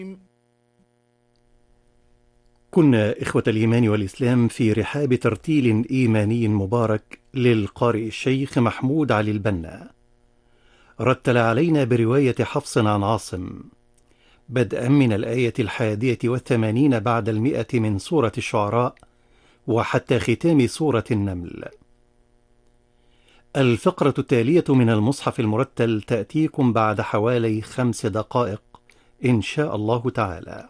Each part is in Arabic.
كنا إخوة الإيمان والإسلام في رحاب ترتيل إيماني مبارك للقارئ الشيخ محمود علي البنا، رتل علينا برواية حفص عن عاصم بدءا من الآية 81 بعد 100 من سورة الشعراء وحتى ختام سورة النمل. الفقرة التالية من المصحف المرتل تأتيكم بعد حوالي 5 دقائق إن شاء الله تعالى.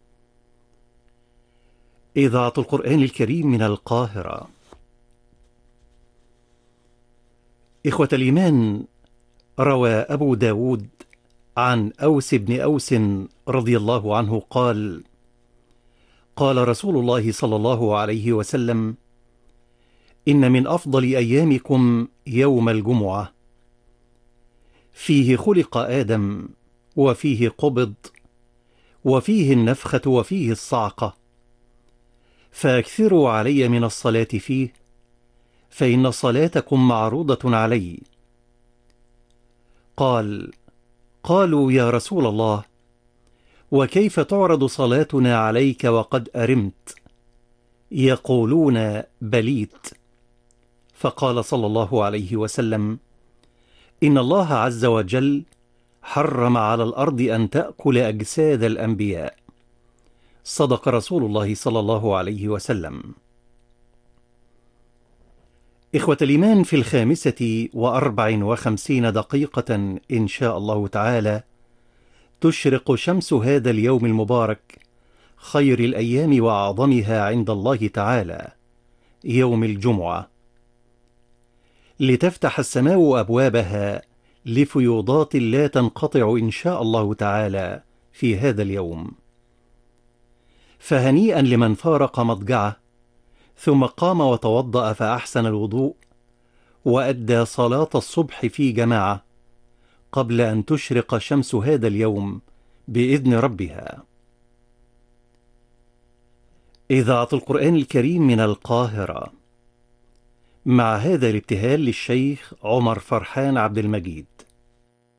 إذاعة القرآن الكريم من القاهرة. إخوة الإيمان، روى أبو داود عن أوس بن أوس رضي الله عنه قال: قال رسول الله صلى الله عليه وسلم: إن من أفضل أيامكم يوم الجمعة، فيه خلق آدم، وفيه قبض، وفيه النفخة، وفيه الصعقة، فأكثروا علي من الصلاة فيه، فإن صلاتكم معروضة علي. قالوا يا رسول الله، وكيف تعرض صلاتنا عليك وقد أرمت؟ يقولون بليت. فقال صلى الله عليه وسلم: إن الله عز وجل حرم على الأرض أن تأكل أجساد الأنبياء. صدق رسول الله صلى الله عليه وسلم. إخوة الإيمان، في 55 دقيقة إن شاء الله تعالى تشرق شمس هذا اليوم المبارك، خير الأيام وأعظمها عند الله تعالى، يوم الجمعة، لتفتح السماء أبوابها لفيوضات لا تنقطع إن شاء الله تعالى في هذا اليوم. فهنيئا لمن فارق مضجعه ثم قام وتوضأ فأحسن الوضوء وأدى صلاة الصبح في جماعة قبل أن تشرق شمس هذا اليوم بإذن ربها. إذاعة القرآن الكريم من القاهرة، مع هذا الابتهال للشيخ عمر فرحان عبد المجيد.